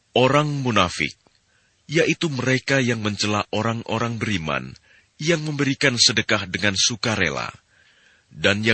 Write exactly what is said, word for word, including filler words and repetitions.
Orang munafik, yaitu mereka yang mencela orang-orang beriman, yang memberikan sedekah dengan sukarela, dan yang